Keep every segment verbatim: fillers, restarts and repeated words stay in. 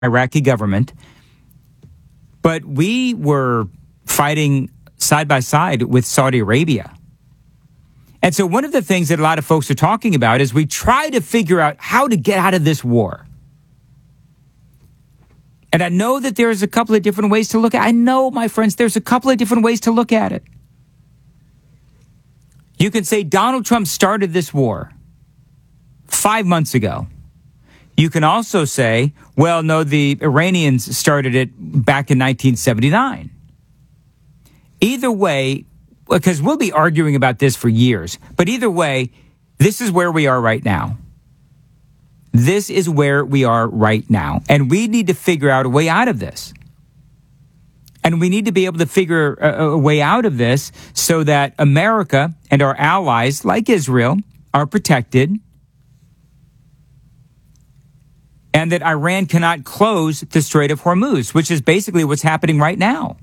Iraqi government, but we were fighting side by side with Saudi Arabia. And so one of the things that a lot of folks are talking about is we try to figure out how to get out of this war. And I know that there's a couple of different ways to look at it. I know, my friends, there's a couple of different ways to look at it. You can say Donald Trump started this war five months ago. You can also say, well, no, the Iranians started it back in nineteen seventy-nine. Either way, because we'll be arguing about this for years, but either way, this is where we are right now. This is where we are right now. And we need to figure out a way out of this. And we need to be able to figure a, a way out of this so that America and our allies, like Israel, are protected, and that Iran cannot close the Strait of Hormuz, which is basically what's happening right now.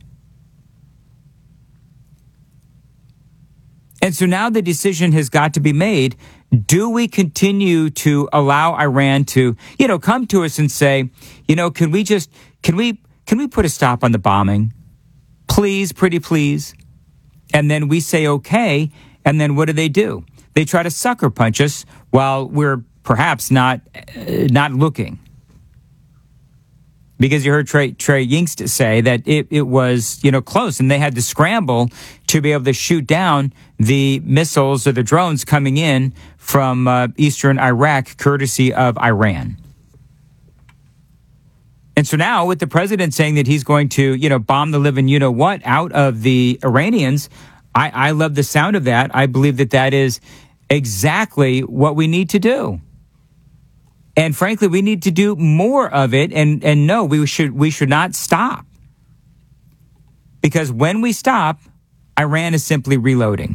And so now the decision has got to be made. Do we continue to allow Iran to, you know, come to us and say, you know, can we just, can we, can we put a stop on the bombing? Please, pretty please. And then we say, okay. And then what do they do? They try to sucker punch us while we're perhaps not, uh, not looking. Because you heard Trey, Trey Yingst say that it, it was, you know, close, and they had to scramble to be able to shoot down the missiles or the drones coming in from uh, eastern Iraq, courtesy of Iran. And so now with the president saying that he's going to, you know, bomb the living you-know-what out of the Iranians, I, I love the sound of that. I believe that that is exactly what we need to do. And frankly, we need to do more of it. And, and no, we should we should not stop. Because when we stop, Iran is simply reloading.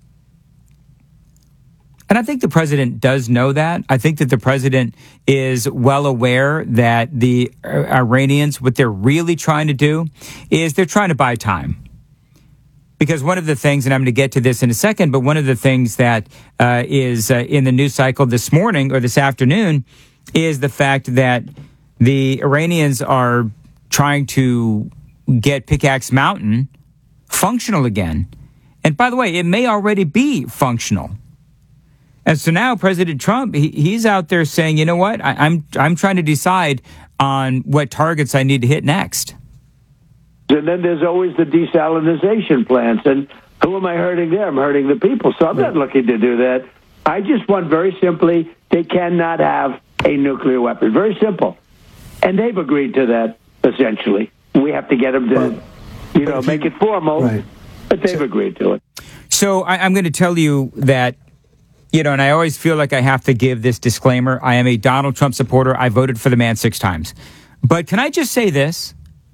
And I think the president does know that. I think that the president is well aware that the Iranians, what they're really trying to do is they're trying to buy time. Because one of the things, and I'm going to get to this in a second, but one of the things that uh, is uh, in the news cycle this morning or this afternoon is the fact that the Iranians are trying to get Pickaxe Mountain functional again. And by the way, it may already be functional. And so now President Trump, he, he's out there saying, you know what, I, I'm I'm trying to decide on what targets I need to hit next. And then there's always the desalinization plants. And who am I hurting there? I'm hurting the people. So I'm not looking to do that. I just want, very simply, they cannot have a nuclear weapon. Very simple. And they've agreed to that, essentially. We have to get them to, well, you know, make it formal, right. But they've so, agreed to it. So I, I'm going to tell you that, you know, and I always feel like I have to give this disclaimer. I am a Donald Trump supporter. I voted for the man six times. But can I just say this?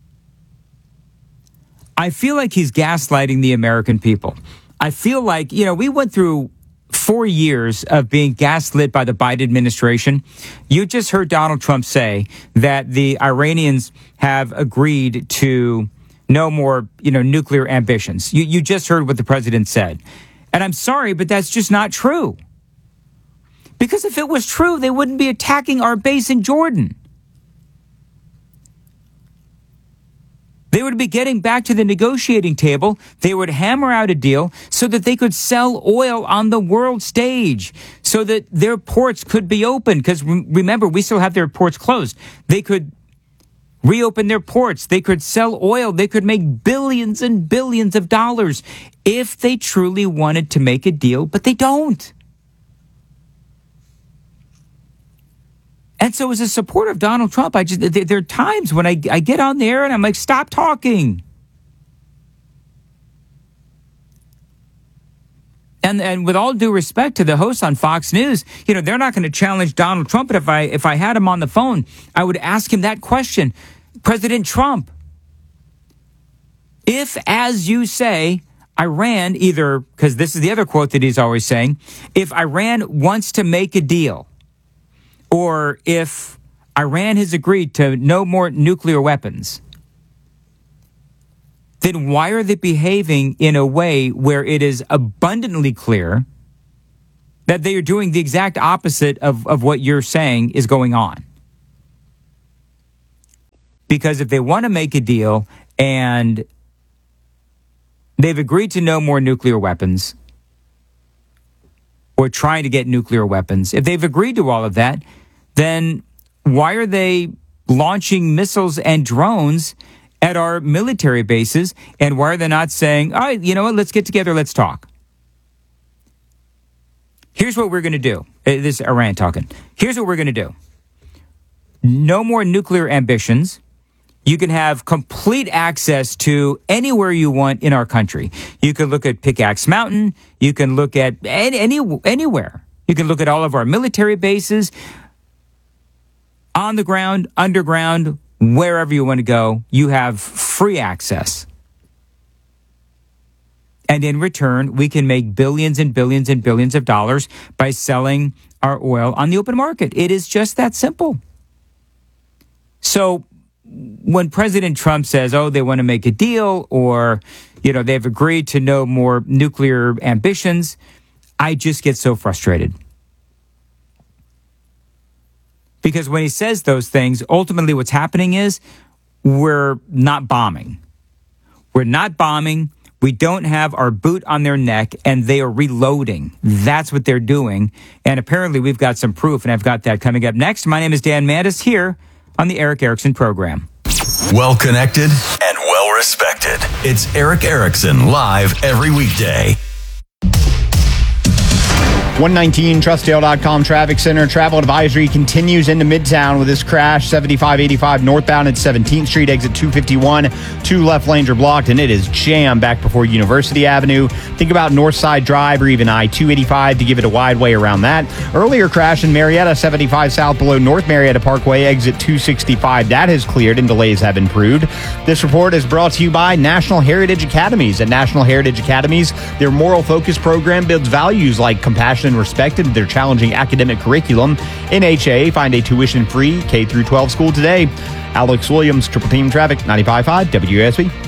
I feel like he's gaslighting the American people. I feel like, you know, we went through four years of being gaslit by the Biden administration. You just heard Donald Trump say that the Iranians have agreed to no more, you know, nuclear ambitions. You, you just heard what the president said. And I'm sorry, but that's just not true. Because if it was true, they wouldn't be attacking our base in Jordan. They would be getting back to the negotiating table. They would hammer out a deal so that they could sell oil on the world stage, so that their ports could be open. Because remember, we still have their ports closed. They could reopen their ports. They could sell oil. They could make billions and billions of dollars if they truly wanted to make a deal, but they don't. And so as a supporter of Donald Trump, I just there are times when I, I get on there and I'm like, stop talking. And and with all due respect to the hosts on Fox News, you know, they're not going to challenge Donald Trump. But if I if I had him on the phone, I would ask him that question. President Trump, if, as you say, Iran either, because this is the other quote that he's always saying, if Iran wants to make a deal, or if Iran has agreed to no more nuclear weapons, then why are they behaving in a way where it is abundantly clear that they are doing the exact opposite of, of what you're saying is going on? Because if they want to make a deal and they've agreed to no more nuclear weapons or trying to get nuclear weapons, if they've agreed to all of that, then why are they launching missiles and drones at our military bases? And why are they not saying, all right, you know what, let's get together, let's talk. Here's what we're going to do. This is Iran talking. Here's what we're going to do. No more nuclear ambitions. You can have complete access to anywhere you want in our country. You can look at Pickaxe Mountain. You can look at any, any anywhere. You can look at all of our military bases, on the ground, underground, wherever you want to go. You have free access. And in return, we can make billions and billions and billions of dollars by selling our oil on the open market. It is just that simple. So when President Trump says, oh, they want to make a deal, or, you know, they've agreed to no more nuclear ambitions, I just get so frustrated. Because when he says those things, ultimately what's happening is we're not bombing. We're not bombing. We don't have our boot on their neck, and they are reloading. That's what they're doing. And apparently we've got some proof, and I've got that coming up next. My name is Dan Mandis here on the Erick Erickson Program. Well connected and well respected. It's Erick Erickson live every weekday. one nineteen Trustdale dot com Traffic Center. Travel advisory continues into Midtown with this crash. seventy-five eighty-five northbound at seventeenth Street, exit two fifty-one. Two left lanes are blocked, and it is jammed back before University Avenue. Think about Northside Drive or even I two eighty-five to give it a wide way around that. Earlier crash in Marietta, seventy-five south below North Marietta Parkway, exit two sixty-five. That has cleared and delays have improved. This report is brought to you by National Heritage Academies. At National Heritage Academies, their moral focus program builds values like compassion and respect into their challenging academic curriculum. N H A, find a tuition-free K through twelve school today. Alex Williams, Triple Team Traffic, ninety-five point five W S B.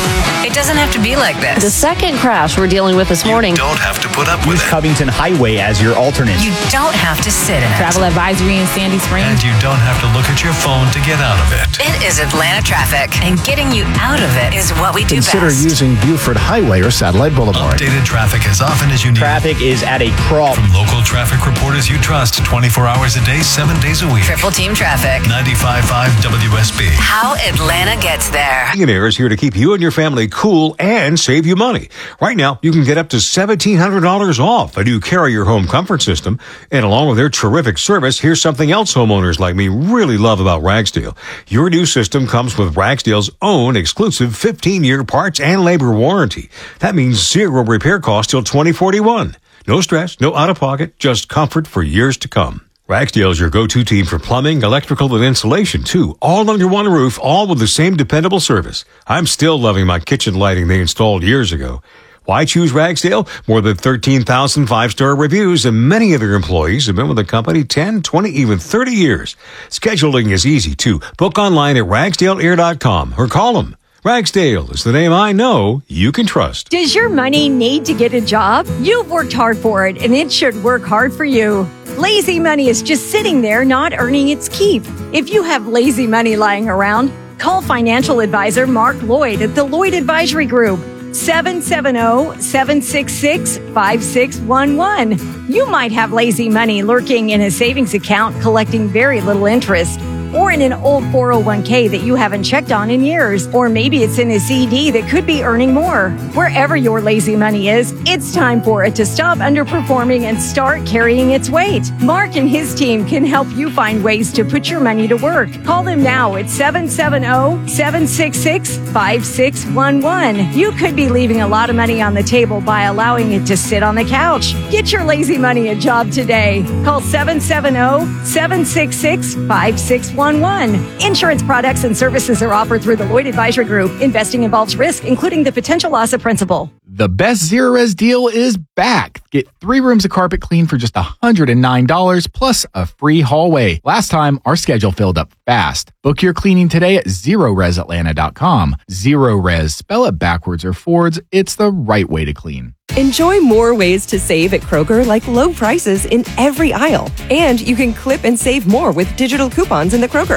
It doesn't have to be like this. The second crash we're dealing with this morning. You don't have to put up with Use it. Covington Highway as your alternate. You don't have to sit in it. Travel advisory in Sandy Springs. And you don't have to look at your phone to get out of it. It is Atlanta traffic, and getting you out of it is what we do Consider best. using Buford Highway or Satellite Boulevard. Updated traffic as often as you need. Traffic is at a crawl. From local traffic reporters you trust twenty-four hours a day, seven days a week. Triple Team Traffic. ninety-five point five W S B. How Atlanta gets there. Millionaire is here to keep you and your family cool and save you money. Right now, you can get up to seventeen hundred dollars off a new Carrier home comfort system. And along with their terrific service, here's something else homeowners like me really love about Ragsdale. Your new system comes with Ragsdale's own exclusive fifteen-year parts and labor warranty. That means zero repair costs till twenty forty-one. No stress, no out-of-pocket, just comfort for years to come. Ragsdale's your go-to team for plumbing, electrical, and insulation, too. All under one roof, all with the same dependable service. I'm still loving my kitchen lighting they installed years ago. Why choose Ragsdale? More than thirteen thousand five-star reviews, and many of their employees have been with the company ten, twenty, even thirty years. Scheduling is easy, too. Book online at ragsdale air dot com or call them. Ragsdale is the name I know you can trust. Does your money need to get a job? You've worked hard for it, and it should work hard for you. Lazy money is just sitting there not earning its keep. If you have lazy money lying around, call financial advisor Mark Lloyd at the Lloyd Advisory Group. seven seven zero, seven six six, five six one one. You might have lazy money lurking in a savings account collecting very little interest, or in an old four oh one k that you haven't checked on in years, or maybe it's in a C D that could be earning more. Wherever your lazy money is, it's time for it to stop underperforming and start carrying its weight. Mark and his team can help you find ways to put your money to work. Call them now at seven seven zero, seven six six, five six one one. You could be leaving a lot of money on the table by allowing it to sit on the couch. Get your lazy money a job today. Call seven seven zero, seven six six, five six one one. Insurance products and services are offered through the Lloyd Advisory Group. Investing involves risk, including the potential loss of principal. The best Zero Res deal is back. Get three rooms of carpet clean for just one hundred nine dollars plus a free hallway. Last time, our schedule filled up fast. Book your cleaning today at zero res atlanta dot com. Zero Res, spell it backwards or forwards. It's the right way to clean. Enjoy more ways to save at Kroger, like low prices in every aisle. And you can clip and save more with digital coupons in the Kroger app.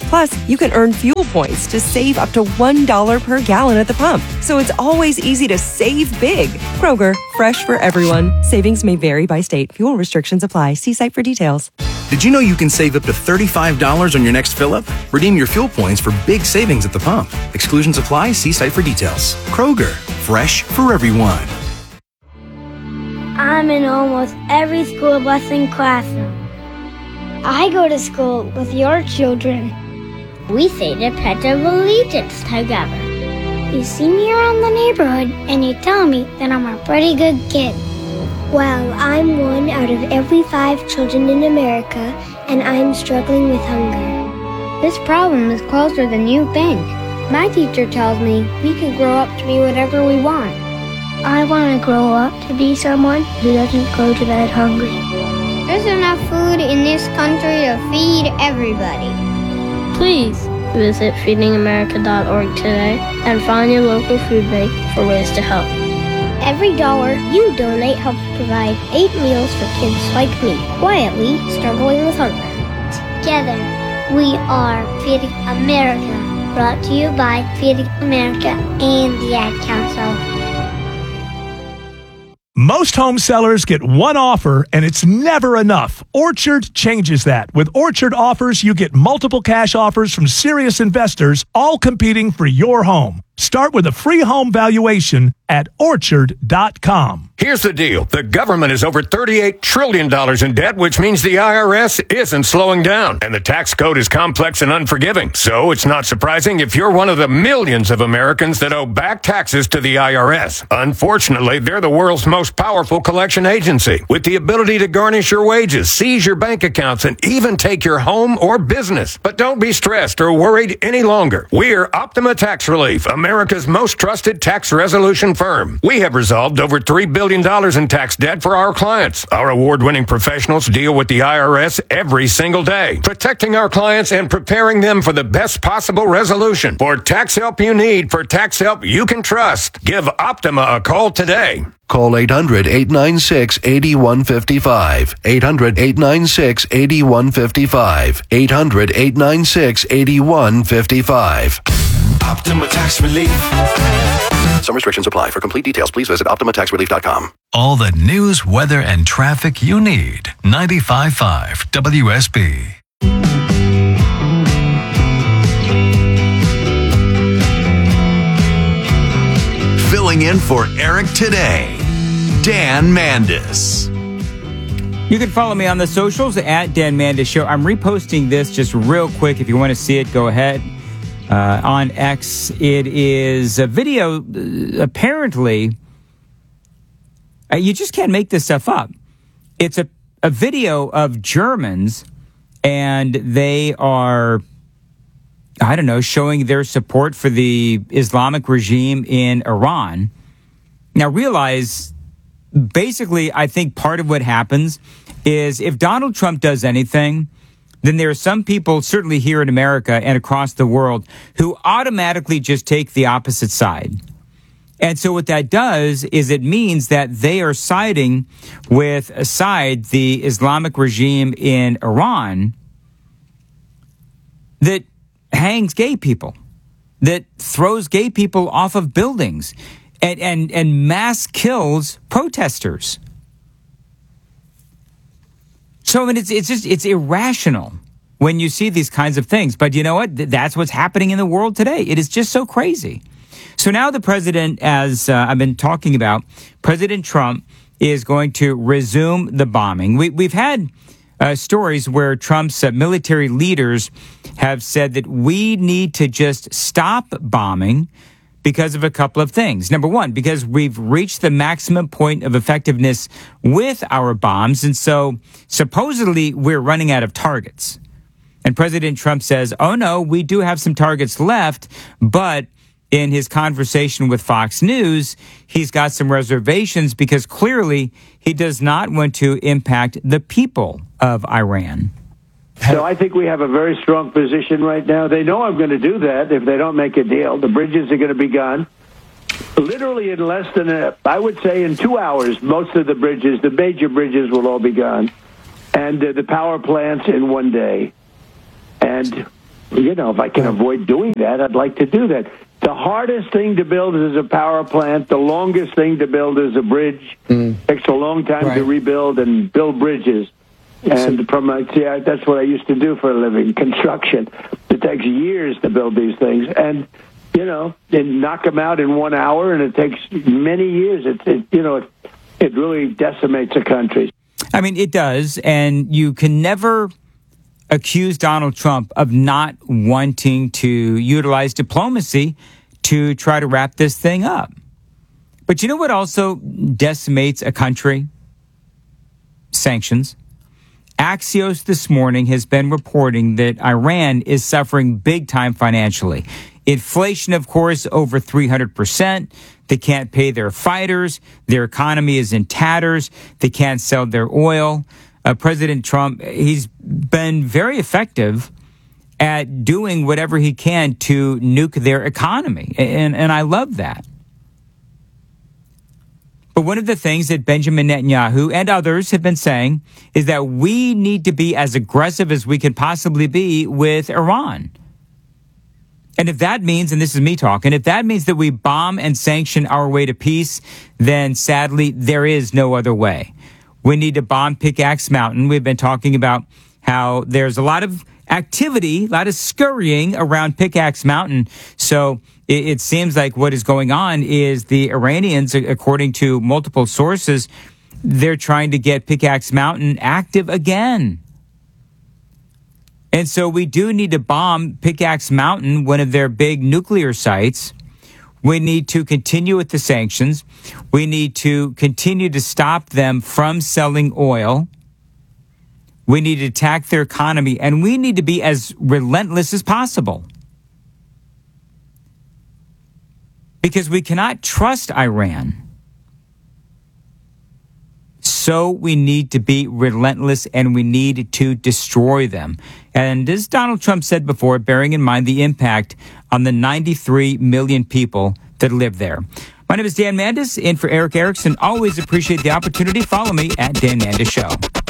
Plus, you can earn fuel points to save up to one dollar per gallon at the pump. So it's always easy to save big. Kroger, fresh for everyone. Savings may vary by state. Fuel restrictions apply. See site for details. Did you know you can save up to thirty-five dollars on your next fill-up? Redeem your fuel points for big savings at the pump. Exclusions apply. See site for details. Kroger, fresh for everyone. I'm in almost every school bus and classroom. I go to school with your children. We say the Pledge of Allegiance together. You see me around the neighborhood and you tell me that I'm a pretty good kid. Well, I'm one out of every five children in America, and I'm struggling with hunger. This problem is closer than you think. My teacher tells me we can grow up to be whatever we want. I want to grow up to be someone who doesn't go to bed hungry. There's enough food in this country to feed everybody. Please visit feeding america dot org today and find your local food bank for ways to help. Every dollar you donate helps provide eight meals for kids like me, quietly struggling with hunger. Together, we are Feeding America, brought to you by Feeding America and the Ad Council. Most home sellers get one offer, and it's never enough. Orchard changes that. With Orchard offers, you get multiple cash offers from serious investors, all competing for your home. Start with a free home valuation at orchard dot com. Here's the deal. The government is over thirty-eight trillion dollars in debt, which means the I R S isn't slowing down. And the tax code is complex and unforgiving. So it's not surprising if you're one of the millions of Americans that owe back taxes to the I R S. Unfortunately, they're the world's most powerful collection agency, with the ability to garnish your wages, seize your bank accounts, and even take your home or business. But don't be stressed or worried any longer. We're Optima Tax Relief, America's most trusted tax resolution firm. We have resolved over three billion dollars in tax debt for our clients. Our award-winning professionals deal with the I R S every single day, protecting our clients and preparing them for the best possible resolution. For tax help you need, for tax help you can trust, give Optima a call today. Call eight hundred, eight nine six, eight one five five. eight hundred, eight nine six, eight one five five. eight hundred, eight nine six, eight one five five. Optima Tax Relief. Some restrictions apply. For complete details, please visit optima tax relief dot com. All the news, weather, and traffic you need. ninety-five point five W S B. Filling in for Eric today, Dan Mandis. You can follow me on the socials at Dan Mandis Show. I'm reposting this just real quick. If you want to see it, go ahead. Uh, on X, it is a video. Uh, apparently, uh, you just can't make this stuff up. It's a, a video of Germans, and they are, I don't know, showing their support for the Islamic regime in Iran. Now, realize, basically, I think part of what happens is if Donald Trump does anything, then there are some people, certainly here in America and across the world, who automatically just take the opposite side. And so what that does is it means that they are siding with a side, the Islamic regime in Iran, that hangs gay people, that throws gay people off of buildings and, and, and mass kills protesters. So I mean, it's it's just it's irrational when you see these kinds of things. But you know what? That's what's happening in the world today. It is just so crazy. So now the president, as uh, I've been talking about, President Trump is going to resume the bombing. We, we've had uh, stories where Trump's uh, military leaders have said that we need to just stop bombing because of a couple of things. Number one, because we've reached the maximum point of effectiveness with our bombs, and so supposedly we're running out of targets. And President Trump says, oh no, we do have some targets left, but in his conversation with Fox News, he's got some reservations because clearly he does not want to impact the people of Iran. So I think we have a very strong position right now. They know I'm going to do that if they don't make a deal. The bridges are going to be gone. Literally in less than, a, I would say in two hours, most of the bridges, the major bridges will all be gone. And uh, the power plants in one day. And you know, if I can avoid doing that, I'd like to do that. The hardest thing to build is a power plant. The longest thing to build is a bridge. Mm. It takes a long time right. to rebuild and build bridges. And from my, see, I, that's what I used to do for a living, construction. It takes years to build these things. And, you know, they knock them out in one hour, and it takes many years. It, it you know, it, it really decimates a country. I mean, it does. And you can never accuse Donald Trump of not wanting to utilize diplomacy to try to wrap this thing up. But you know what also decimates a country? Sanctions. Axios this morning has been reporting that Iran is suffering big time financially. Inflation, of course, over three hundred percent. They can't pay their fighters. Their economy is in tatters. They can't sell their oil. Uh, President Trump, he's been very effective at doing whatever he can to nuke their economy. And, and I love that. But one of the things that Benjamin Netanyahu and others have been saying is that we need to be as aggressive as we can possibly be with Iran. And if that means, and this is me talking, if that means that we bomb and sanction our way to peace, then sadly, there is no other way. We need to bomb Pickaxe Mountain. We've been talking about how there's a lot of activity, a lot of scurrying around Pickaxe Mountain. So it, it seems like what is going on is the Iranians, according to multiple sources, they're trying to get Pickaxe Mountain active again. And so we do need to bomb Pickaxe Mountain, one of their big nuclear sites. We need to continue with the sanctions. We need to continue to stop them from selling oil. We need to attack their economy, and we need to be as relentless as possible. Because we cannot trust Iran. So we need to be relentless, and we need to destroy them. And as Donald Trump said before, bearing in mind the impact on the ninety-three million people that live there. My name is Dan Mandis, in for Eric Erickson. Always appreciate the opportunity. Follow me at Dan Mandis Show.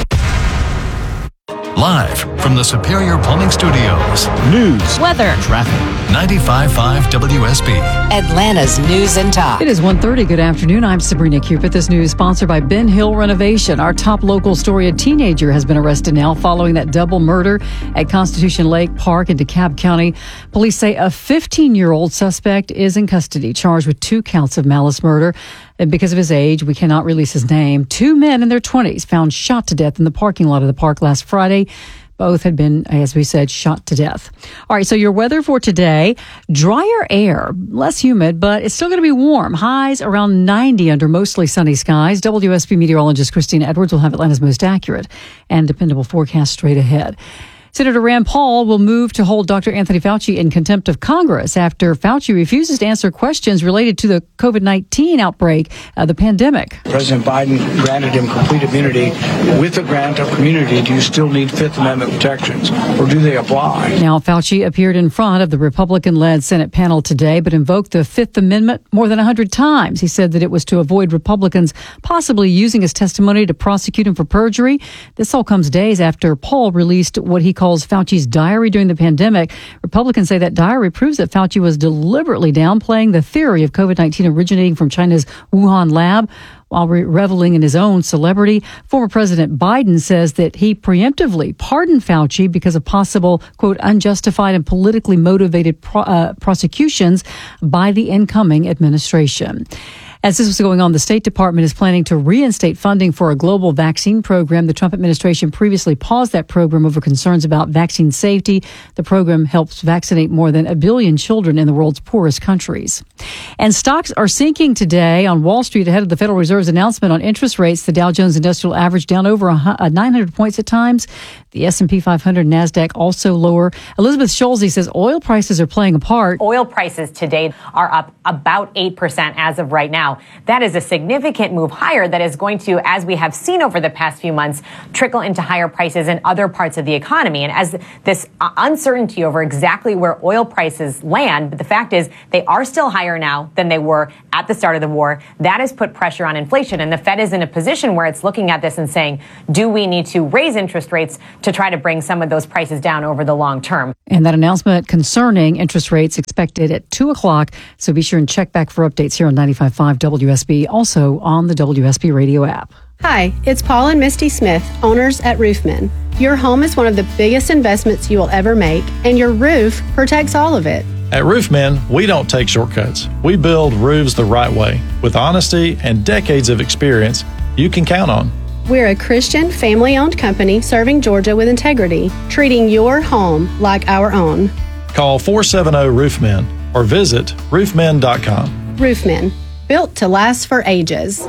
Live from the Superior Plumbing Studios. News, weather, traffic. ninety-five point five W S B. Atlanta's News and Talk. It is one thirty. Good afternoon. I'm Sabrina Cupid. This news sponsored by Ben Hill Renovation. Our top local story, a teenager has been arrested now following that double murder at Constitution Lake Park in DeKalb County. Police say a fifteen-year-old suspect is in custody, charged with two counts of malice murder. And because of his age, we cannot release his name. Two men in their twenties found shot to death in the parking lot of the park last Friday. Both had been, as we said, shot to death. All right, so your weather for today, drier air, less humid, but it's still going to be warm. Highs around ninety under mostly sunny skies. W S B meteorologist Christina Edwards will have Atlanta's most accurate and dependable forecast straight ahead. Senator Rand Paul will move to hold Doctor Anthony Fauci in contempt of Congress after Fauci refuses to answer questions related to the COVID nineteen outbreak, uh, the pandemic. President Biden granted him complete immunity. With the grant of immunity, do you still need Fifth Amendment protections, or do they apply? Now, Fauci appeared in front of the Republican-led Senate panel today, but invoked the Fifth Amendment more than one hundred times. He said that it was to avoid Republicans possibly using his testimony to prosecute him for perjury. This all comes days after Paul released what he called calls Fauci's diary during the pandemic. Republicans say that diary proves that Fauci was deliberately downplaying the theory of COVID nineteen originating from China's Wuhan lab while re- reveling in his own celebrity. Former President Biden says that he preemptively pardoned Fauci because of possible, quote, unjustified and politically motivated pro- uh, prosecutions by the incoming administration. As this was going on, the State Department is planning to reinstate funding for a global vaccine program. The Trump administration previously paused that program over concerns about vaccine safety. The program helps vaccinate more than a billion children in the world's poorest countries. And stocks are sinking today on Wall Street ahead of the Federal Reserve's announcement on interest rates. The Dow Jones Industrial Average down over nine hundred points at times. The S and P five hundred, NASDAQ also lower. Elizabeth Scholze says oil prices are playing a part. Oil prices today are up about eight percent as of right now. Now, that is a significant move higher that is going to, as we have seen over the past few months, trickle into higher prices in other parts of the economy. And as this uncertainty over exactly where oil prices land, but the fact is they are still higher now than they were at the start of the war. That has put pressure on inflation. And the Fed is in a position where it's looking at this and saying, do we need to raise interest rates to try to bring some of those prices down over the long term? And that announcement concerning interest rates expected at two o'clock. So be sure and check back for updates here on ninety-five point five W S B, also on the W S B radio app. Hi, it's Paul and Misty Smith, owners at Roofman. Your home is one of the biggest investments you will ever make, and your roof protects all of it. At Roofman, we don't take shortcuts. We build roofs the right way with honesty and decades of experience you can count on. We're a Christian, family-owned company serving Georgia with integrity, treating your home like our own. Call four seven zero Roofman or visit roofmen dot com. Roofman, built to last for ages.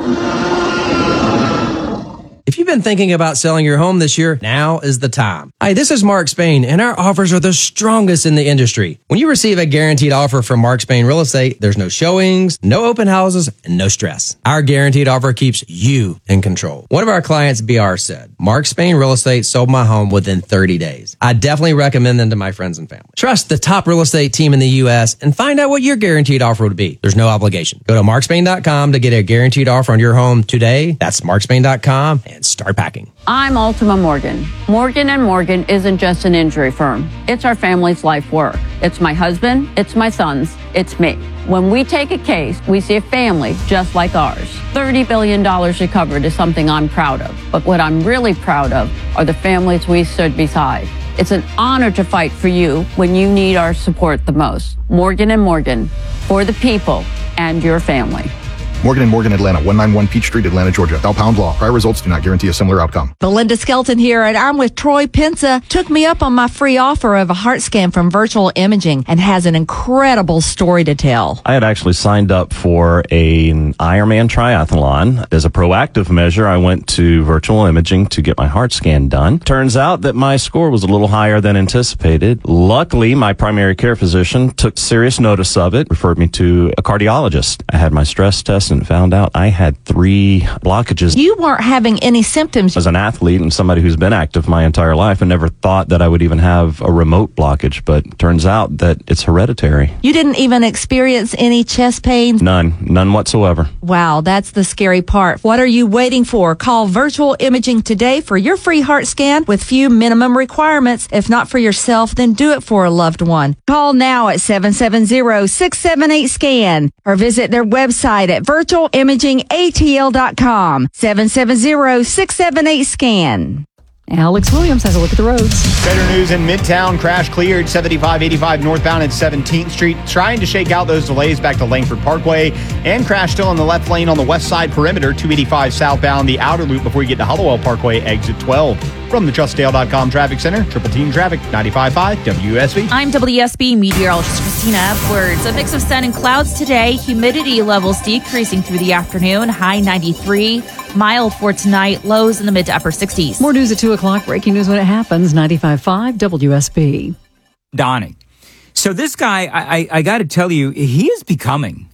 If you've been thinking about selling your home this year, now is the time. Hi, this is Mark Spain, and our offers are the strongest in the industry. When you receive a guaranteed offer from Mark Spain Real Estate, there's no showings, no open houses, and no stress. Our guaranteed offer keeps you in control. One of our clients, B R, said, Mark Spain Real Estate sold my home within thirty days. I definitely recommend them to my friends and family. Trust the top real estate team in the U S and find out what your guaranteed offer would be. There's no obligation. Go to mark spain dot com to get a guaranteed offer on your home today. That's mark spain dot com and start packing. I'm Ultima Morgan. Morgan and Morgan isn't just an injury firm. It's our family's life work. It's my husband, it's my sons, it's me. When we take a case, we see a family just like ours. thirty billion dollars recovered is something I'm proud of. But what I'm really proud of are the families we stood beside. It's an honor to fight for you when you need our support the most. Morgan and Morgan, for the people and your family. Morgan and Morgan, Atlanta, one ninety-one Peach Street, Atlanta, Georgia. Bell Pound Law. Prior results do not guarantee a similar outcome. Belinda Skelton here, and I'm with Troy Pensa. Took me up on my free offer of a heart scan from Virtual Imaging and has an incredible story to tell. I had actually signed up for a, an Ironman triathlon. As a proactive measure, I went to Virtual Imaging to get my heart scan done. Turns out that my score was a little higher than anticipated. Luckily, my primary care physician took serious notice of it, referred me to a cardiologist. I had my stress test and found out I had three blockages. You weren't having any symptoms. As an athlete and somebody who's been active my entire life, I never thought that I would even have a remote blockage, but turns out that it's hereditary. You didn't even experience any chest pains? None. None whatsoever. Wow, that's the scary part. What are you waiting for? Call Virtual Imaging today for your free heart scan with few minimum requirements. If not for yourself, then do it for a loved one. Call now at seven seven zero, six seven eight, SCAN or visit their website at virtual imaging a t l dot com. seven seven zero, six seven eight, SCAN. Alex Williams has a look at the roads. Better news in Midtown. Crash cleared seventy-five eighty-five northbound at seventeenth Street. Trying to shake out those delays back to Langford Parkway. And crash still in the left lane on the west side perimeter. two eighty-five southbound, the outer loop before you get to Hollowell Parkway, exit twelve. From the trust dale dot com Traffic Center, Triple Team Traffic, ninety-five point five W S B. I'm W S B meteorologist Christina Edwards. A mix of sun and clouds today. Humidity levels decreasing through the afternoon. High ninety-three. Mild for tonight. Lows in the mid to upper sixties. More news at two o'clock. Breaking news when it happens. ninety-five point five W S B. Donnie. So this guy, I, I, I got to tell you, he is becoming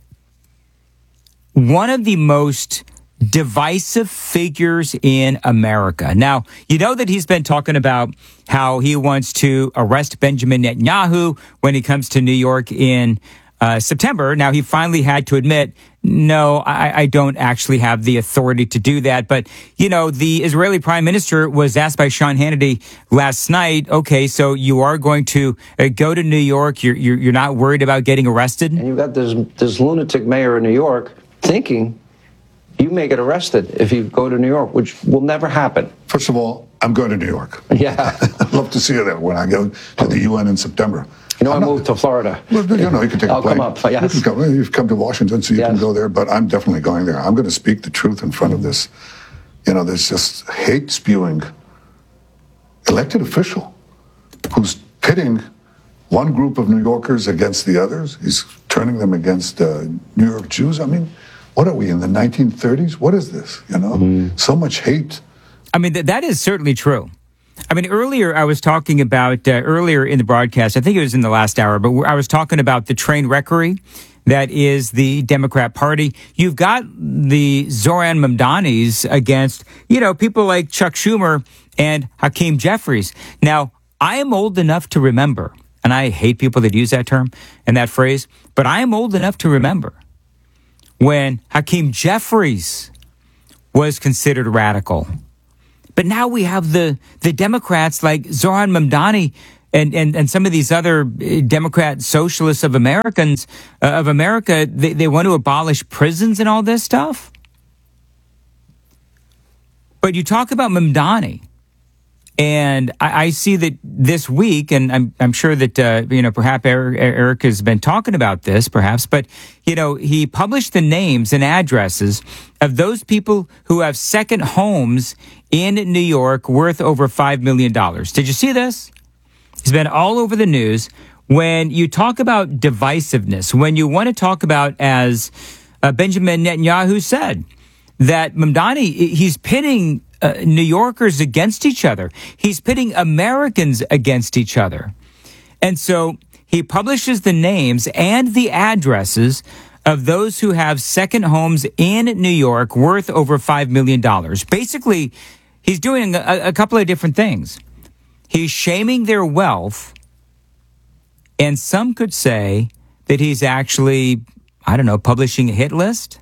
one of the most divisive figures in America. Now, you know that he's been talking about how he wants to arrest Benjamin Netanyahu when he comes to New York in uh, September. Now, he finally had to admit, no, I, I don't actually have the authority to do that. But, you know, the Israeli prime minister was asked by Sean Hannity last night, okay, so you are going to uh, go to New York. You're, you're, you're not worried about getting arrested? And you've got this, this lunatic mayor in New York thinking you may get arrested if you go to New York, which will never happen. First of all, I'm going to New York. Yeah. I'd love to see you there when I go to the U N in September. You know, I'm I not, moved to Florida. Well, you know, you can take I'll a plane. come up, yes. You can come, you've come to Washington, so you yes. can go there, but I'm definitely going there. I'm going to speak the truth in front of this. You know, there's just hate-spewing elected official who's pitting one group of New Yorkers against the others. He's turning them against uh, New York Jews. I mean, what are we, in the nineteen thirties? What is this, you know? Mm. So much hate. I mean, th- that is certainly true. I mean, earlier I was talking about, uh, earlier in the broadcast, I think it was in the last hour, but I was talking about the train wreckery that is the Democrat Party. You've got the Zoran Mamdanis against, you know, people like Chuck Schumer and Hakeem Jeffries. Now, I am old enough to remember, and I hate people that use that term and that phrase, but I am old enough to remember when Hakeem Jeffries was considered radical. But now we have the, the Democrats like Zoran Mamdani and, and, and some of these other Democrat socialists of Americans uh, of America. They, they want to abolish prisons and all this stuff. But you talk about Mamdani, and I, I see that this week, and I'm I'm sure that uh, you know perhaps Eric, Eric has been talking about this, perhaps, but you know he published the names and addresses of those people who have second homes in New York worth over five million dollars. Did you see this? It's been all over the news. When you talk about divisiveness, when you want to talk about, as uh, Benjamin Netanyahu said, that Mamdani, he's pitting uh, New Yorkers against each other. He's pitting Americans against each other. And so he publishes the names and the addresses of those who have second homes in New York worth over five million dollars. Basically, he's doing a, a couple of different things. He's shaming their wealth, and some could say that he's actually, I don't know, publishing a hit list.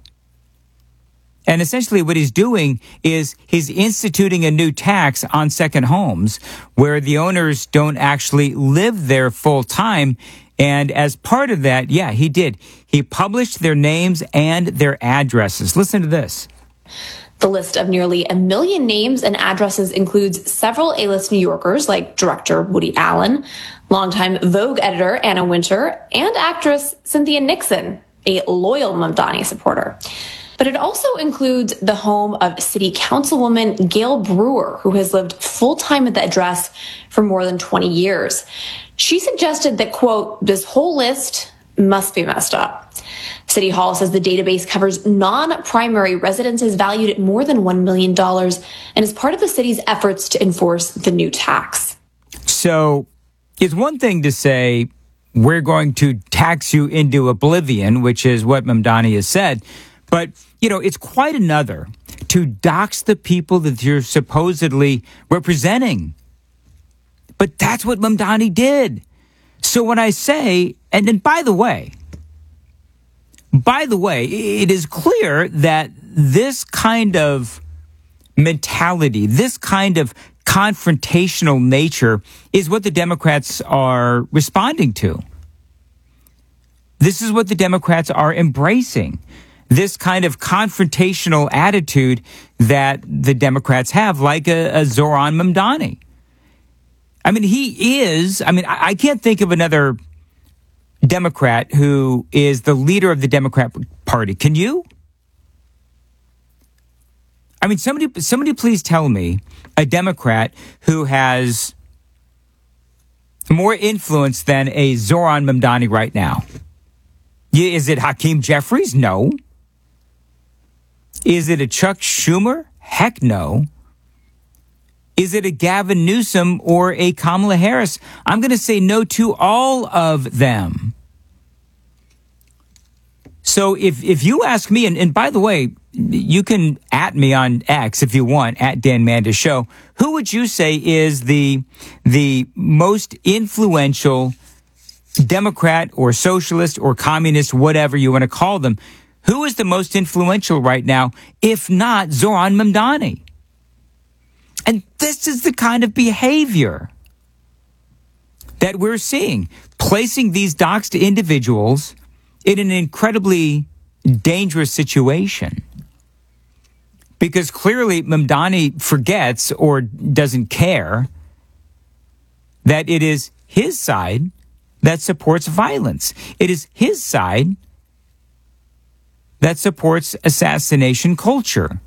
And essentially what he's doing is he's instituting a new tax on second homes where the owners don't actually live there full time. And as part of that, yeah, he did. He published their names and their addresses. Listen to this. The list of nearly a million names and addresses includes several A-list New Yorkers like director Woody Allen, longtime Vogue editor Anna Wintour, and actress Cynthia Nixon, a loyal Mamdani supporter. But it also includes the home of city councilwoman Gail Brewer, who has lived full-time at the address for more than twenty years. She suggested that, quote, this whole list must be messed up. City Hall says the database covers non-primary residences valued at more than one million dollars and is part of the city's efforts to enforce the new tax. So it's one thing to say, we're going to tax you into oblivion, which is what Mamdani has said. But, you know, it's quite another to dox the people that you're supposedly representing. But that's what Mamdani did. So when I say, and then by the way, by the way, it is clear that this kind of mentality, this kind of confrontational nature is what the Democrats are responding to. This is what the Democrats are embracing. This kind of confrontational attitude that the Democrats have, like a, a Zoran Mamdani. I mean, he is, I mean, I, I can't think of another Democrat who is the leader of the Democrat Party. Can you? I mean, somebody, somebody please tell me a Democrat who has more influence than a Zoran Mamdani right now. Is it Hakeem Jeffries? No. Is it a Chuck Schumer? Heck no. Is it a Gavin Newsom or a Kamala Harris? I'm going to say no to all of them. So if if you ask me, and, and by the way, you can at me on X if you want, at Dan Mandis Show, who would you say is the the most influential Democrat or socialist or communist, whatever you want to call them? Who is the most influential right now, if not Zoran Mamdani? And this is the kind of behavior that we're seeing, placing these doxed individuals in an incredibly dangerous situation. Because clearly Mamdani forgets or doesn't care that it is his side that supports violence. It is his side that supports assassination culture.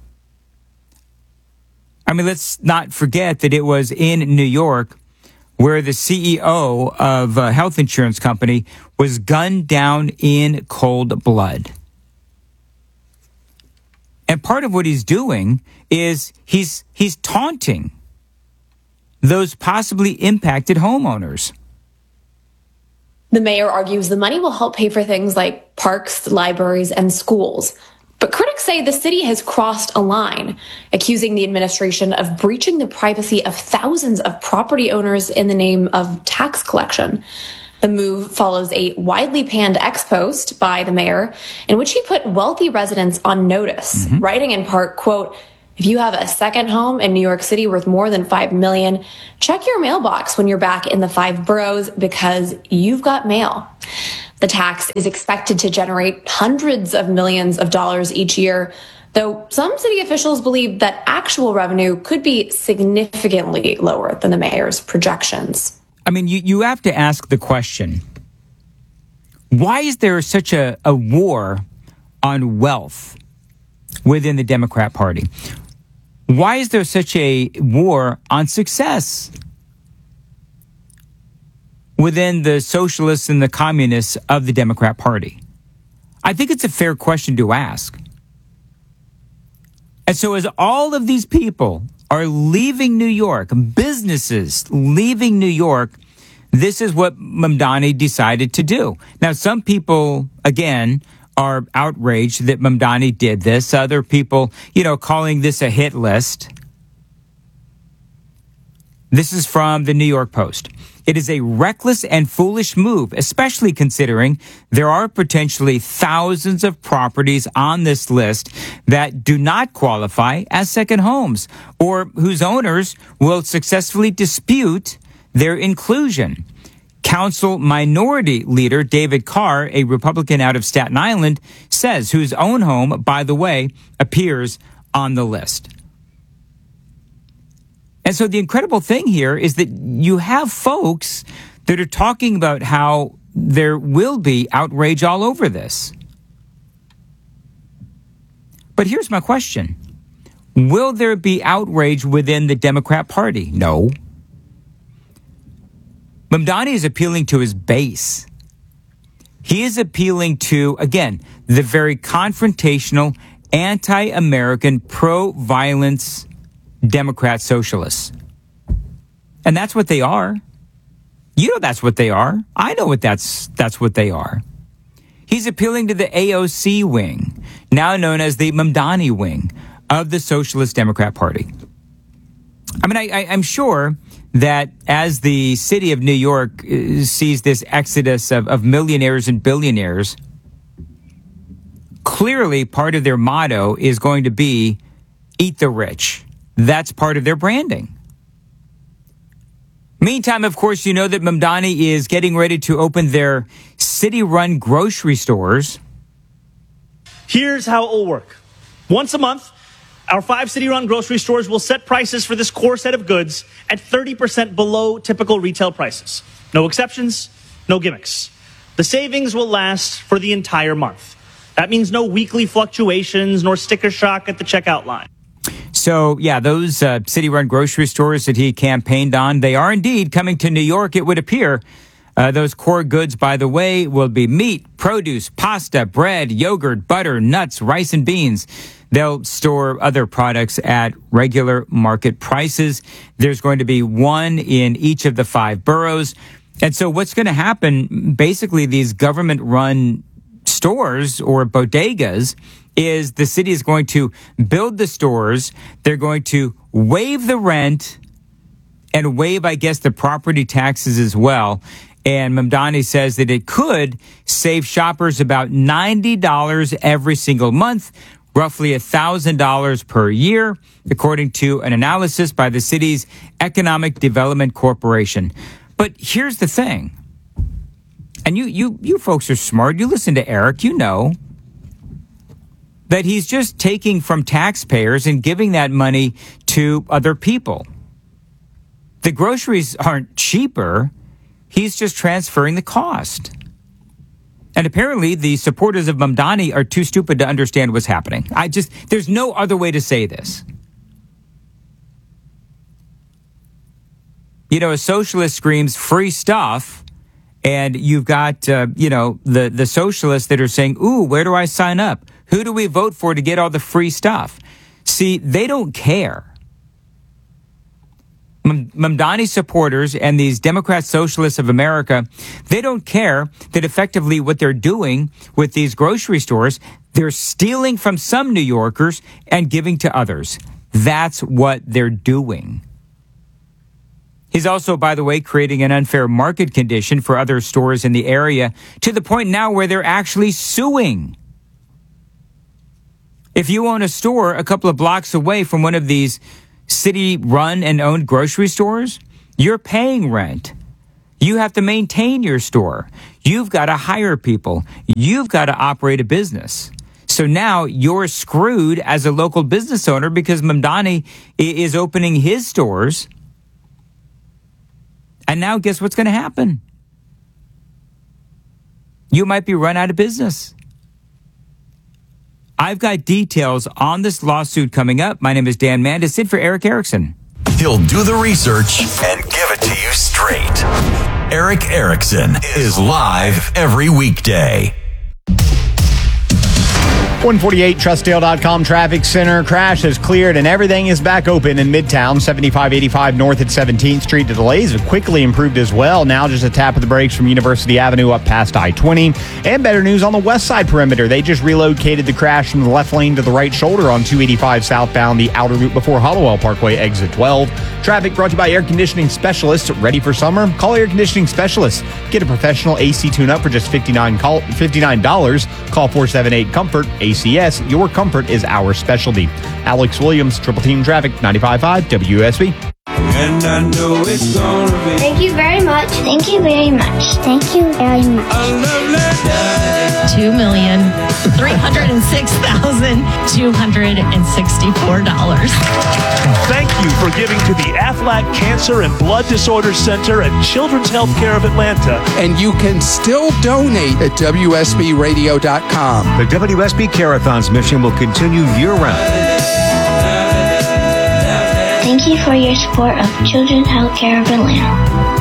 I mean, let's not forget that it was in New York where the C E O of a health insurance company was gunned down in cold blood. And part of what he's doing is he's he's taunting those possibly impacted homeowners. The mayor argues the money will help pay for things like parks, libraries, and schools. But critics say the city has crossed a line, accusing the administration of breaching the privacy of thousands of property owners in the name of tax collection. The move follows a widely panned ex-post by the mayor in which he put wealthy residents on notice, mm-hmm. writing in part, quote, "If you have a second home in New York City worth more than five million dollars, check your mailbox when you're back in the five boroughs because you've got mail." The tax is expected to generate hundreds of millions of dollars each year, though some city officials believe that actual revenue could be significantly lower than the mayor's projections. I mean, you, you have to ask the question, why is there such a, a war on wealth within the Democrat Party? Why is there such a war on success within the socialists and the communists of the Democrat Party? I think it's a fair question to ask. And so as all of these people are leaving New York, businesses leaving New York, this is what Mamdani decided to do. Now, some people, again, are outraged that Mamdani did this. Other people, you know, calling this a hit list. This is from the New York Post. It is a reckless and foolish move, especially considering there are potentially thousands of properties on this list that do not qualify as second homes or whose owners will successfully dispute their inclusion. Council Minority Leader David Carr, a Republican out of Staten Island, says whose own home, by the way, appears on the list. And so the incredible thing here is that you have folks that are talking about how there will be outrage all over this. But here's my question. Will there be outrage within the Democrat Party? No. Mamdani is appealing to his base. He is appealing to, again, the very confrontational, anti-American, pro-violence Democrat socialists. And that's what they are. You know that's what they are. I know what that's that's what they are. He's appealing to the A O C wing, now known as the Mamdani wing of the Socialist Democrat Party. I mean, I, I, I'm sure that as the city of New York sees this exodus of, of millionaires and billionaires, clearly part of their motto is going to be eat the rich. That's part of their branding. Meantime, of course, you know that Mamdani is getting ready to open their city-run grocery stores. Here's how it will work. Once a month, our five city-run grocery stores will set prices for this core set of goods at thirty percent below typical retail prices. No exceptions, no gimmicks. The savings will last for the entire month. That means no weekly fluctuations nor sticker shock at the checkout line. So, yeah, those uh, city-run grocery stores that he campaigned on, they are indeed coming to New York, it would appear. Uh, those core goods, by the way, will be meat, produce, pasta, bread, yogurt, butter, nuts, rice, and beans. They'll store other products at regular market prices. There's going to be one in each of the five boroughs. And so what's going to happen, basically, these government-run stores or bodegas, is the city is going to build the stores. They're going to waive the rent and waive, I guess, the property taxes as well. And Mamdani says that it could save shoppers about ninety dollars every single month, roughly one thousand dollars per year, according to an analysis by the city's Economic Development Corporation. But here's the thing. And you, you, you folks are smart. You listen to Eric, you know that he's just taking from taxpayers and giving that money to other people. The groceries aren't cheaper. He's just transferring the cost. And apparently the supporters of Mamdani are too stupid to understand what's happening. I just, there's no other way to say this. You know, a socialist screams free stuff, and you've got, uh, you know, the, the socialists that are saying, ooh, where do I sign up? Who do we vote for to get all the free stuff? See, they don't care. Mamdani supporters and these Democrat Socialists of America, they don't care that effectively what they're doing with these grocery stores, they're stealing from some New Yorkers and giving to others. That's what they're doing. He's also, by the way, creating an unfair market condition for other stores in the area to the point now where they're actually suing. If you own a store a couple of blocks away from one of these city-run and owned grocery stores, you're paying rent. You have to maintain your store. You've got to hire people. You've got to operate a business. So now you're screwed as a local business owner because Mamdani is opening his stores. And now guess what's going to happen? You might be run out of business. I've got details on this lawsuit coming up. My name is Dan Mandis, in for Eric Erickson. He'll do the research and give it to you straight. Eric Erickson is live every weekday. one forty-eight Trust Dale dot com traffic center. Crash has cleared and everything is back open in Midtown. seventy-five eighty-five north at seventeenth Street. The delays have quickly improved as well. Now just a tap of the brakes from University Avenue up past I twenty. And better news on the west side perimeter. They just relocated the crash from the left lane to the right shoulder on two eighty-five southbound, the outer loop before Hollowell Parkway, exit twelve. Traffic brought to you by Air Conditioning Specialists. Ready for summer? Call Air Conditioning Specialists. Get a professional A C tune-up for just fifty-nine dollars. Call four seven eight COMFORT. A C S, your comfort is our specialty. Alex Williams, Triple Team Traffic, ninety-five point five W S B. And I know it's gonna be. Thank you very much. Thank you very much. Thank you very much. A lovely day. Two million three hundred and six thousand two hundred and sixty-four dollars. Thank you for giving to the Aflac Cancer and Blood Disorders Center at Children's Healthcare of Atlanta. And you can still donate at W S B radio dot com. The W S B Care-a-thon's mission will continue year-round. Thank you for your support of Children's Healthcare of Atlanta.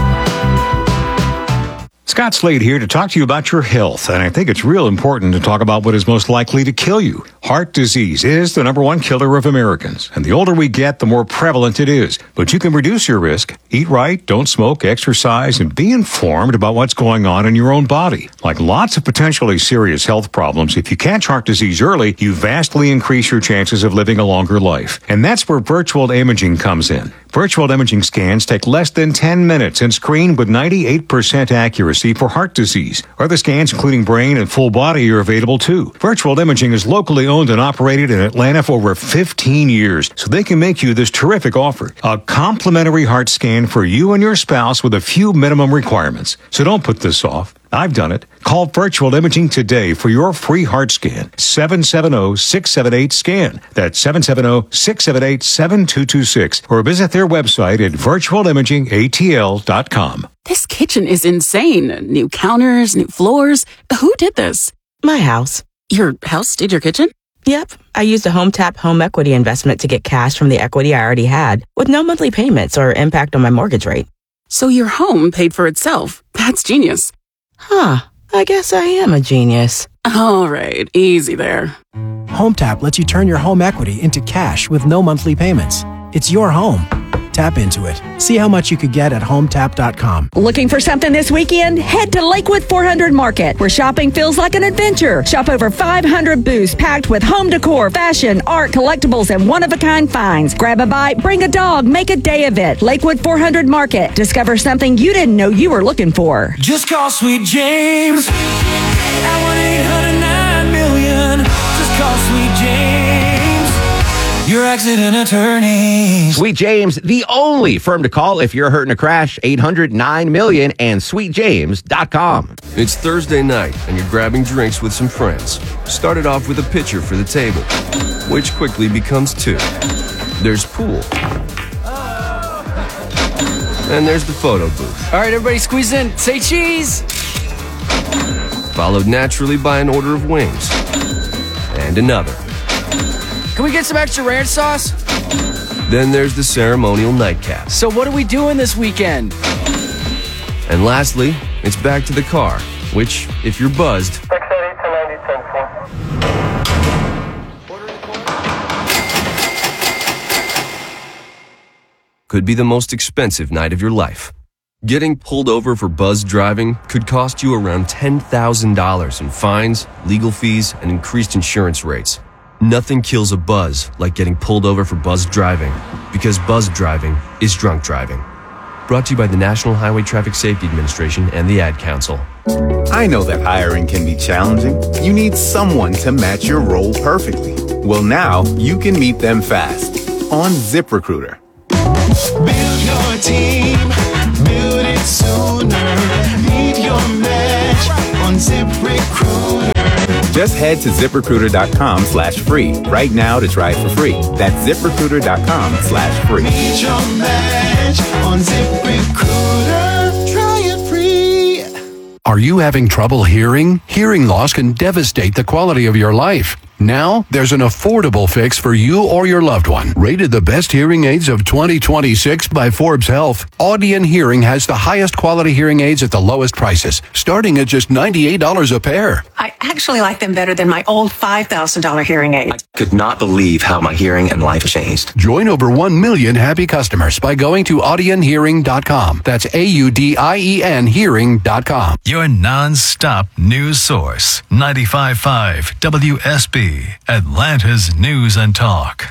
Scott Slade here to talk to you about your health, and I think it's real important to talk about what is most likely to kill you. Heart disease is the number one killer of Americans, and the older we get, the more prevalent it is. But you can reduce your risk. Eat right, don't smoke, exercise, and be informed about what's going on in your own body. Like lots of potentially serious health problems, if you catch heart disease early, you vastly increase your chances of living a longer life. And that's where virtual imaging comes in. Virtual imaging scans take less than ten minutes and screen with ninety-eight percent accuracy for heart disease. Other scans, including brain and full body, are available too. Virtual imaging is locally owned and operated in Atlanta for over fifteen years, so they can make you this terrific offer. A complimentary heart scan for you and your spouse with a few minimum requirements. So don't put this off. I've done it. Call Virtual Imaging today for your free heart scan. seven seven zero, six seven eight, SCAN. That's seven seven zero, six seven eight, seven two two six. Or visit their website at virtual imaging A T L dot com. This kitchen is insane. New counters, new floors. Who did this? My house. Your house did your kitchen? Yep. I used a HomeTap home equity investment to get cash from the equity I already had with no monthly payments or impact on my mortgage rate. So your home paid for itself. That's genius. Huh. I guess I am a genius. All right. Easy there. HomeTap lets you turn your home equity into cash with no monthly payments. It's your home. Tap into it. See how much you could get at home tap dot com. Looking for something this weekend? Head to Lakewood four hundred Market, where shopping feels like an adventure. Shop over five hundred booths packed with home decor, fashion, art, collectibles, and one-of-a-kind finds. Grab a bite, bring a dog, make a day of it. Lakewood four hundred Market. Discover something you didn't know you were looking for. Just call Sweet James at one eight hundred nine million. Just call Sweet James, your accident attorney. Sweet James, the only firm to call if you're hurt in a crash. eight hundred nine million and sweet james dot com. It's Thursday night and you're grabbing drinks with some friends. Started off with a pitcher for the table, which quickly becomes two. There's pool. And there's the photo booth. All right, everybody squeeze in. Say cheese. Followed naturally by an order of wings. And another. Can we get some extra ranch sauce? Then there's the ceremonial nightcap. So what are we doing this weekend? And lastly, it's back to the car, which, if you're buzzed, could be the most expensive night of your life. Getting pulled over for buzz driving could cost you around ten thousand dollars in fines, legal fees, and increased insurance rates. Nothing kills a buzz like getting pulled over for buzz driving, because buzz driving is drunk driving. Brought to you by the National Highway Traffic Safety Administration and the Ad Council. I know that hiring can be challenging. You need someone to match your role perfectly. Well, now you can meet them fast on ZipRecruiter. Build your team, build it sooner. Meet your match on ZipRecruiter. Just head to ZipRecruiter.com slash free right now to try it for free. That's ZipRecruiter.com slash free. Meet your match on ZipRecruiter. Try it free. Are you having trouble hearing? Hearing loss can devastate the quality of your life. Now, there's an affordable fix for you or your loved one. Rated the best hearing aids of twenty twenty-six by Forbes Health, Audion Hearing has the highest quality hearing aids at the lowest prices, starting at just ninety-eight dollars a pair. I actually like them better than my old five thousand dollars hearing aids. I could not believe how my hearing and life changed. Join over one million happy customers by going to Audion Hearing dot com. That's A U D I E N Hearing dot com. Your non-stop news source, ninety-five point five W S B. Atlanta's News and Talk.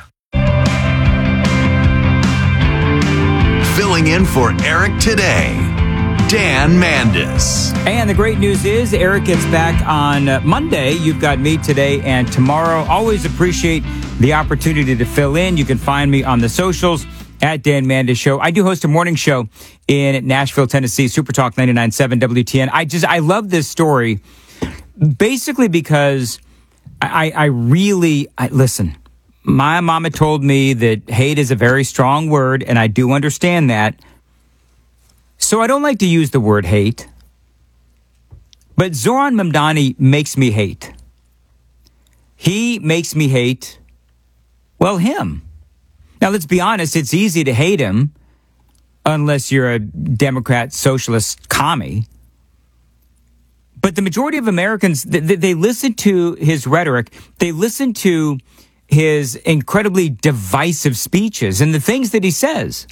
Filling in for Eric today, Dan Mandis. And the great news is Eric gets back on Monday. You've got me today and tomorrow. Always appreciate the opportunity to fill in. You can find me on the socials at Dan Mandis Show. I do host a morning show in Nashville, Tennessee, Super Talk ninety-nine point seven W T N. I just, I love this story basically because I, I really, I, listen, my mama told me that hate is a very strong word, and I do understand that. So I don't like to use the word hate. But Zoran Mamdani makes me hate. He makes me hate, well, him. Now, let's be honest, it's easy to hate him unless you're a Democrat, socialist, commie. But the majority of Americans, they, they listen to his rhetoric. They listen to his incredibly divisive speeches and the things that he says.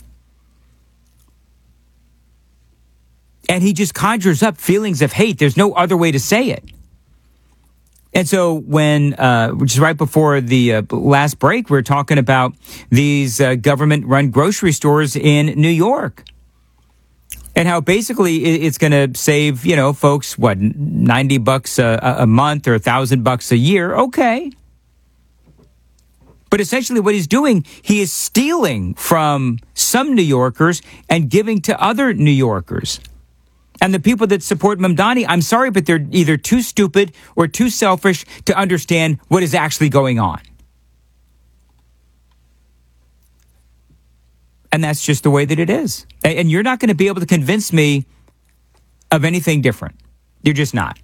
And he just conjures up feelings of hate. There's no other way to say it. And so when, uh, which is right before the uh, last break, we we're talking about these uh, government-run grocery stores in New York. And how basically it's going to save, you know, folks, what, ninety bucks a, a month or one thousand bucks a year? Okay. But essentially what he's doing, he is stealing from some New Yorkers and giving to other New Yorkers. And the people that support Mamdani, I'm sorry, but they're either too stupid or too selfish to understand what is actually going on. And that's just the way that it is. And you're not going to be able to convince me of anything different. You're just not.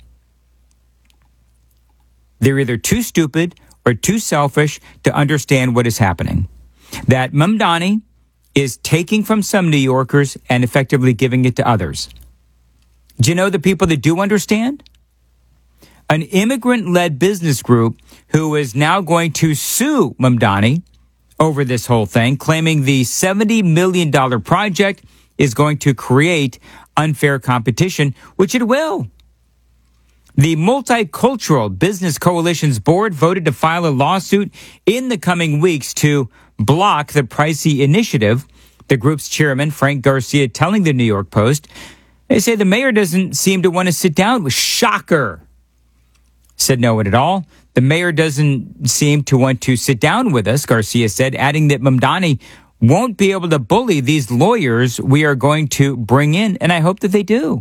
They're either too stupid or too selfish to understand what is happening. That Mamdani is taking from some New Yorkers and effectively giving it to others. Do you know the people that do understand? An immigrant-led business group who is now going to sue Mamdani over this whole thing, claiming the seventy million dollars project is going to create unfair competition, which it will. The Multicultural Business Coalition's board voted to file a lawsuit in the coming weeks to block the pricey initiative. The group's chairman, Frank Garcia, telling the New York Post, they say the mayor doesn't seem to want to sit down with shocker. Said no one at all. The mayor doesn't seem to want to sit down with us, Garcia said, adding that Mamdani won't be able to bully these lawyers we are going to bring in, and I hope that they do.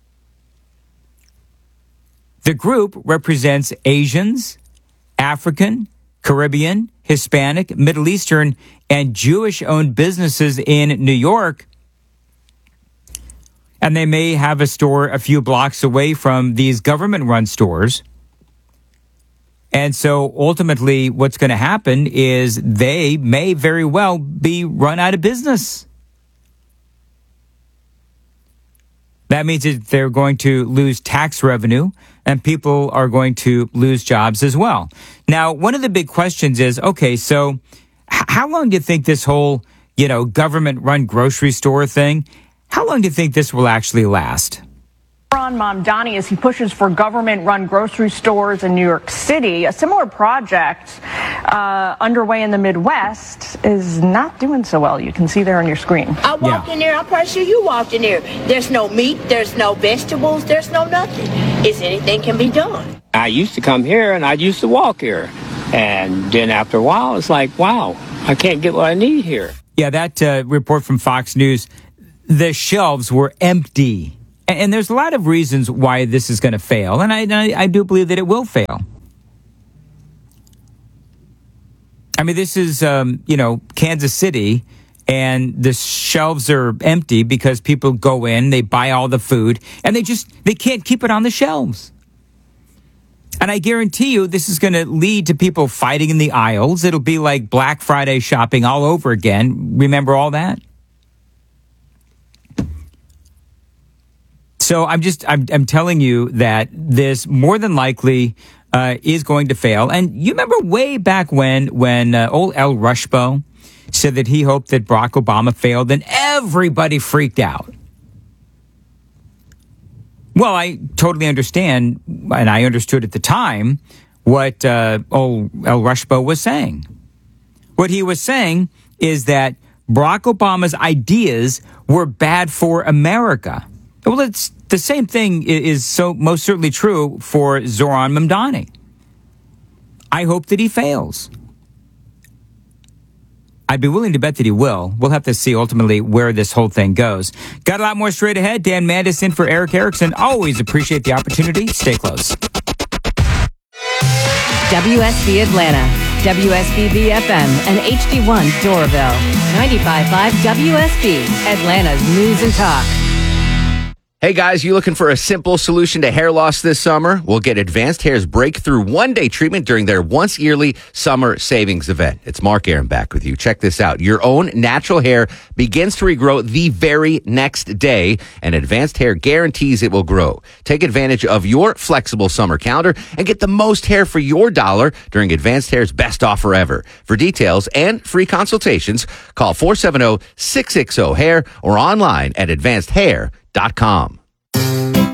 The group represents Asians, African, Caribbean, Hispanic, Middle Eastern, and Jewish-owned businesses in New York. And they may have a store a few blocks away from these government-run stores. And so ultimately what's going to happen is they may very well be run out of business. That means that they're going to lose tax revenue and people are going to lose jobs as well. Now, one of the big questions is, okay, so h- how long do you think this whole you know, government-run grocery store thing. How long do you think this will actually last? Zoran Mamdani, as he pushes for government-run grocery stores in New York City, a similar project uh, underway in the Midwest is not doing so well. You can see there on your screen. I walked yeah. in there. I'm pretty sure you walked in there. There's no meat. There's no vegetables. There's no nothing. Is anything can be done? I used to come here and I used to walk here. And then after a while, it's like, wow, I can't get what I need here. Yeah, that uh, report from Fox News, the shelves were empty. And, and there's a lot of reasons why this is going to fail. And I, I, I do believe that it will fail. I mean, this is, um, you know, Kansas City, and the shelves are empty because people go in, they buy all the food, and they just, they can't keep it on the shelves. And I guarantee you this is going to lead to people fighting in the aisles. It'll be like Black Friday shopping all over again. Remember all that? So I'm just, I'm, I'm telling you that this more than likely uh, is going to fail. And you remember way back when, when uh, old Al Rushbo said that he hoped that Barack Obama failed, and everybody freaked out. Well, I totally understand, and I understood at the time what uh, old El Rushbo was saying. What he was saying is that Barack Obama's ideas were bad for America. Well, it's the same thing is so most certainly true for Zoran Mamdani. I hope that he fails. I'd be willing to bet that he will. We'll have to see ultimately where this whole thing goes. Got a lot more straight ahead. Dan Mandis in for Eric Erickson. Always appreciate the opportunity. Stay close. W S B Atlanta, W S B B F M, and H D one Doraville. ninety-five point five W S B, Atlanta's News and Talk. Hey guys, you looking for a simple solution to hair loss this summer? We'll get Advanced Hair's breakthrough one-day treatment during their once-yearly summer savings event. It's Mark Aaron back with you. Check this out. Your own natural hair begins to regrow the very next day, and Advanced Hair guarantees it will grow. Take advantage of your flexible summer calendar and get the most hair for your dollar during Advanced Hair's best offer ever. For details and free consultations, call four seven zero, six six zero, hair or online at advanced hair dot com.